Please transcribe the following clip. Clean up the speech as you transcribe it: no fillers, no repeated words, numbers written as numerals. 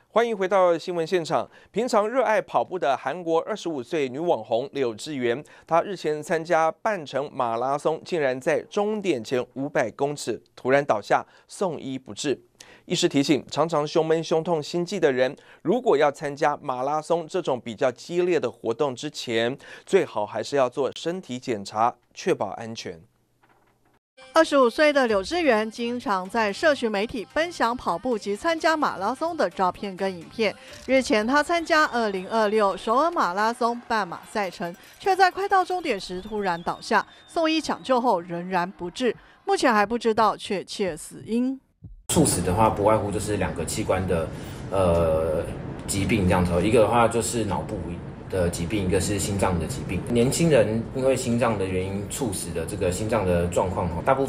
欢迎回到新闻现场。平常热爱跑步的韩国25岁女网红柳智媛，她日前参加半程马拉松，竟然在终点前500公尺突然倒下，送医不治。医师提醒，常常胸闷、胸痛、心悸的人，如果要参加马拉松这种比较激烈的活动之前，最好还是要做身体检查，确保安全。 25岁的柳智媛经常在社群媒体分享跑步及参加马拉松的照片跟影片。日前，她参加2026首尔马拉松半马赛程，却在快到终点时突然倒下，送医抢救后仍然不治，目前还不知道确切死因。 猝死的话，不外乎就是2个器官的疾病这样子，一个的话就是脑部的疾病，一个是心脏的疾病。年轻人因为心脏的原因猝死的这个心脏的状况，大部分